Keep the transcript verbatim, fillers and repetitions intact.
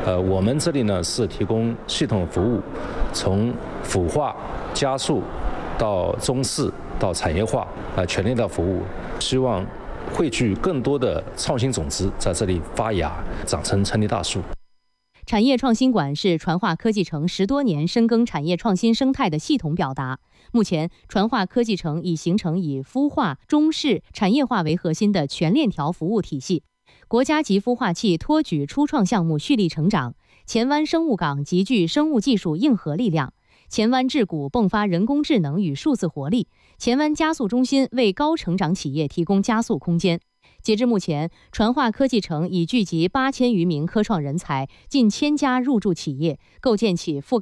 呃，我们这里呢是提供系统服务，从孵化、加速到中试到产业化，呃，全链的服务，希望汇聚更多的创新种子在这里发芽，长成城里大树。 产业创新馆是传化科技城十多年深耕产业创新生态的系统表达。目前，传化科技城已形成以孵化、中试、产业化为核心的全链条服务体系。国家级孵化器托举初创项目蓄力成长，前湾生物港集聚生物技术硬核力量，前湾智谷迸发人工智能与数字活力，前湾加速中心为高成长企业提供加速空间。截至目前，传化科技城已聚集八千余名科创人才，近千家入驻企业，构建起覆盖